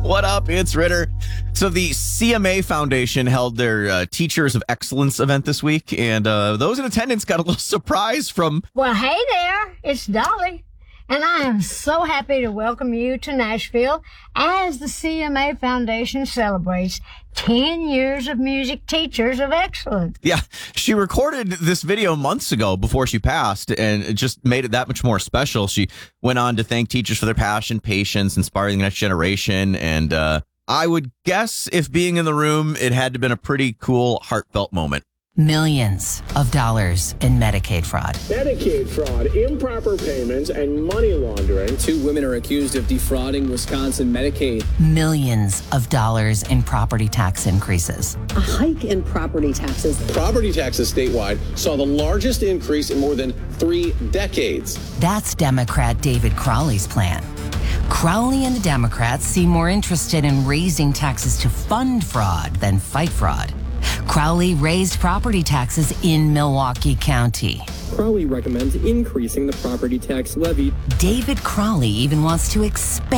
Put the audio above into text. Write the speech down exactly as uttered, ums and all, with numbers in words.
What up? It's Ritter. So the C M A Foundation held their uh, Teachers of Excellence event this week, and uh, those in attendance got a little surprise from... Well, hey there, it's Dolly, and I am so happy to welcome you to Nashville as the C M A Foundation celebrates ten years of music Teachers of Excellence. Yeah, she recorded this video months ago before she passed, and it just made it that much more special. She went on to thank teachers for their passion, patience, inspiring the next generation, and uh, I would guess if being in the room, it had to have been a pretty cool, heartfelt moment. Millions of dollars in Medicaid fraud. Medicaid fraud, improper payments, and money laundering. Two women are accused of defrauding Wisconsin Medicaid. Millions of dollars in property tax increases. A hike in property taxes. Property taxes statewide saw the largest increase in more than three decades. That's Democrat David Crowley's plan. Crowley and the Democrats seem more interested in raising taxes to fund fraud than fight fraud. Crowley raised property taxes in Milwaukee County. Crowley recommends increasing the property tax levy. David Crowley even wants to expand